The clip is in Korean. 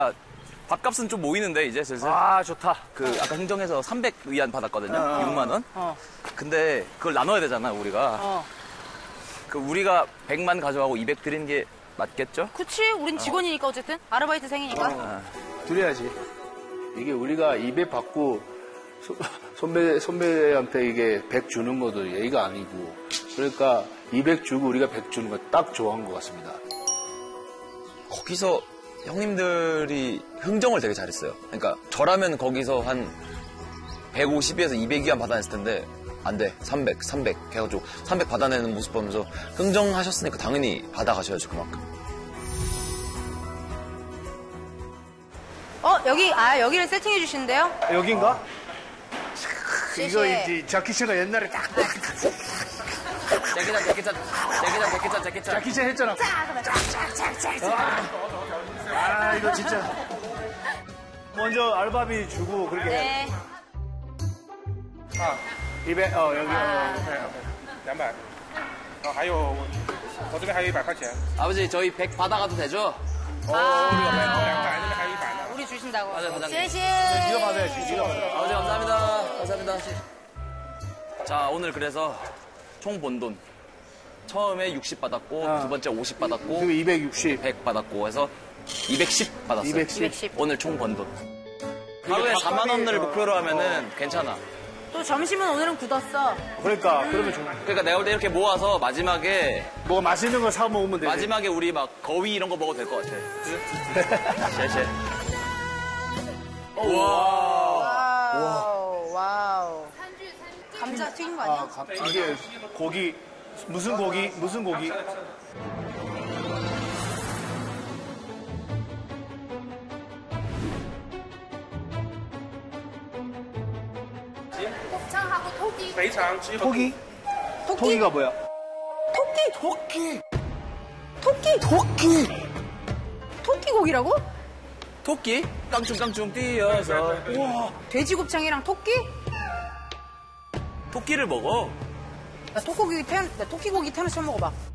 밥값은 좀 모이는데 이제 슬슬. 아, 좋다. 그 아까 흥정에서 300 위안 받았거든요. 6만 원. 근데 그걸 나눠야 되잖아 우리가. 그 우리가 100만 가져가고 200 드리는 게 맞겠죠? 그치, 우린 직원이니까 어쨌든 아르바이트생이니까. 드려야지. 이게 우리가 200 받고 선배한테 이게 100 주는 것도 예의가 아니고 그러니까 200 주고 우리가 100 주는 거 딱 좋아한 것 같습니다. 거기서 형님들이 흥정을 되게 잘했어요. 그러니까 저라면 거기서 한 150에서 200 위안 받아냈을 텐데 안 돼. 300 해가지고 300 받아내는 모습 보면서 흥정하셨으니까 당연히 받아가셔야죠 그만큼. 여기를 세팅해 주시는데요? 여긴가? 쉐쉐. 이거 이제 자키씨가 옛날에 딱 자키씨 했잖아. 아, 이거 진짜. 먼저 알바비 주고 그렇게 해. 네. 200, 여기. 200.还有我这边还有100块钱。 아버지 저희 100 받아가도 되죠? 200，这边还有100呢。 우리 주신다고. 맞아요, 사장님. 쉐쉐. 네가 받아야지, 네가 받아야지. 아버지 감사합니다. 감사합니다. 자 오늘 그래서 총 번 돈. 처음에 60 받았고 두 번째 50 받았고 그리고 260. 100 받았고 해서 210 받았어요. 210. 오늘 총 번 돈. 하루에 4만 원을 목표로 하면은 괜찮아. 또 점심은 오늘은 굳었어. 그러니까, 그러면 좋네. 그러니까 내가 볼 때 이렇게 모아서 마지막에 뭐가 맛있는 거 사 먹으면 되지. 마지막에 우리 막 거위 이런 거 먹어도 될 것 같아. 쉐쉐. 와우. 감자 튀긴 거 아니야? 이게 고기, 무슨 고기? 곱창하고 토기. 肥肠鸡和 토기? 토기가 뭐야? 토끼 고기라고? 토끼? 깡충깡충 뛰어서. 우와. 돼지 곱창이랑 토끼? 토끼를 먹어. 나 토끼 고기 태어나서 처음 먹어봐.